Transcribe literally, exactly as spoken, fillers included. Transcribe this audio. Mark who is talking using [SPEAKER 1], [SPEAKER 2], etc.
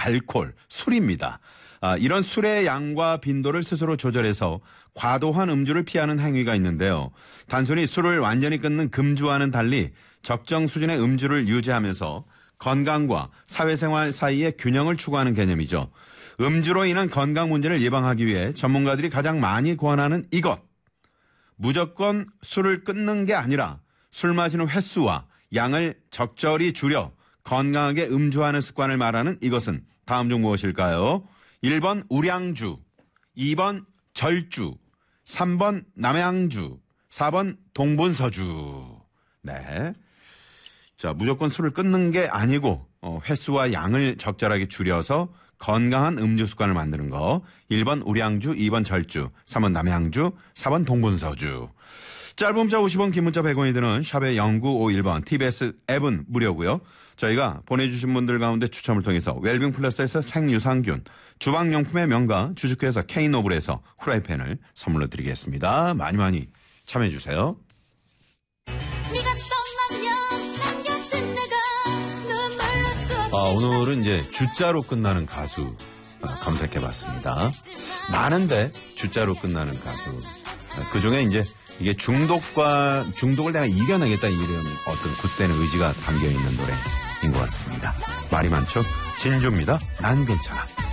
[SPEAKER 1] 알코올, 술입니다. 아, 이런 술의 양과 빈도를 스스로 조절해서 과도한 음주를 피하는 행위가 있는데요. 단순히 술을 완전히 끊는 금주와는 달리 적정 수준의 음주를 유지하면서 건강과 사회생활 사이의 균형을 추구하는 개념이죠. 음주로 인한 건강 문제를 예방하기 위해 전문가들이 가장 많이 권하는 이것. 무조건 술을 끊는 게 아니라 술 마시는 횟수와 양을 적절히 줄여 건강하게 음주하는 습관을 말하는 이것은 다음 중 무엇일까요? 일 번 우량주, 이 번 절주, 삼 번 남양주, 사 번 동분서주. 네. 자, 무조건 술을 끊는 게 아니고 어, 횟수와 양을 적절하게 줄여서 건강한 음주 습관을 만드는 거. 일 번 우량주, 이 번 절주, 삼 번 남양주, 사 번 동분서주. 짧은 문자 오십 원, 긴 문자 백 원이 드는 샵의 영구오일 번 티비에스 앱은 무료고요. 저희가 보내주신 분들 가운데 추첨을 통해서 웰빙 플러스에서 생유산균, 주방용품의 명가 주식회사 K노블에서 후라이팬을 선물로 드리겠습니다. 많이 많이 참여해 주세요. 아, 오늘은 이제 주자로 끝나는 가수 검색해봤습니다. 많은데 주자로 끝나는 가수. 그중에 이제 이게 중독과 중독을 내가 이겨내겠다 이런 어떤 굳센 의지가 담겨있는 노래인 것 같습니다. 말이 많죠? 진주입니다. 난 괜찮아.